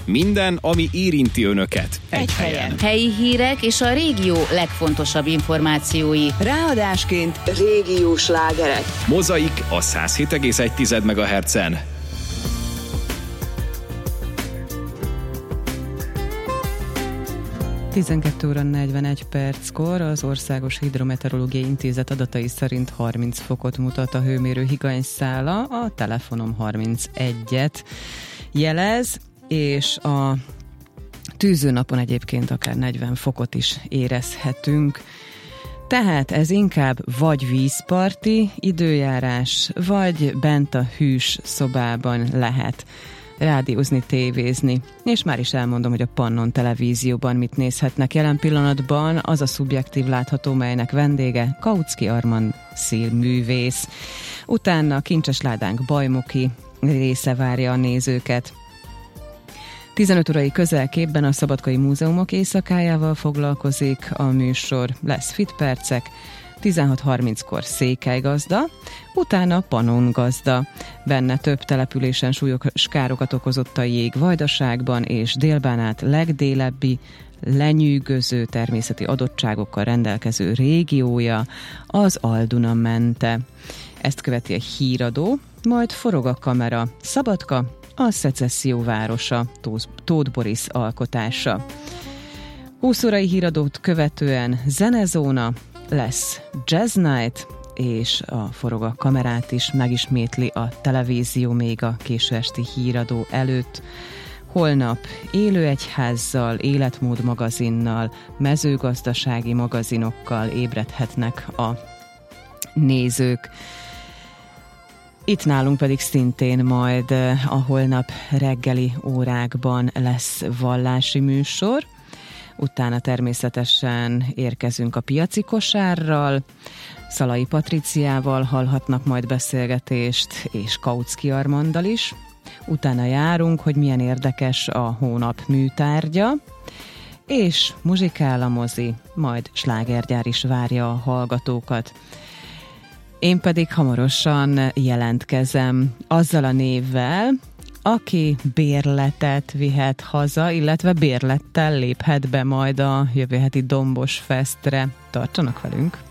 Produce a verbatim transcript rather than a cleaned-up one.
Minden, ami érinti önöket. Egy, Egy helyen. helyen. Helyi hírek és a régió legfontosabb információi. Ráadásként régiós slágerek. Mozaik a száz hét egész egy megahertzen. tizenkét óra negyvenegy perckor az Országos Hidrometeorológiai Intézet adatai szerint harminc fokot mutat a hőmérő higanyszála, a telefonom harmincegyet jelez, és a tűzőnapon egyébként akár negyven fokot is érezhetünk. Tehát ez inkább vagy vízparti időjárás, vagy bent a hűs szobában lehet rádiózni, tévézni. És már is elmondom, hogy a Pannon Televízióban mit nézhetnek jelen pillanatban. Az a szubjektív látható, melynek vendége Kautsky Armand színművész. Utána a Kincses Ládánk bajnoki része várja a nézőket. tizenöt órai közelképben a Szabadkai Múzeumok éjszakájával foglalkozik a műsor, lesz Fitpercek, tizenhat harminckor Székelygazda, utána Pannon gazda. Benne több településen súlyos károkat okozott a jég Vajdaságban, és Dél-Bánát legdélebbi, lenyűgöző természeti adottságokkal rendelkező régiója, az Al-Duna-mente. Ezt követi a híradó, majd forog a kamera. Szabadka, a szecesszió városa, Tóth Boris alkotása. húsz órai híradót követően zenezóna, lesz Jazz Night, és a forog a kamerát is megismétli a televízió még a késő esti híradó előtt. Holnap élőegyházzal, életmód magazinnal, mezőgazdasági magazinokkal ébredhetnek a nézők. Itt nálunk pedig szintén majd a holnap reggeli órákban lesz vallási műsor, utána természetesen érkezünk a piaci kosárral, Szalai Patriciával hallhatnak majd beszélgetést, és Kautsky Armanddal is. Utána járunk, hogy milyen érdekes a hónap műtárgya, és muzsikál a mozi, majd slágergyár is várja a hallgatókat. Én pedig hamarosan jelentkezem azzal a névvel, aki bérletet vihet haza, illetve bérlettel léphet be majd a jövő heti Dombos Festre. Tartsanak velünk!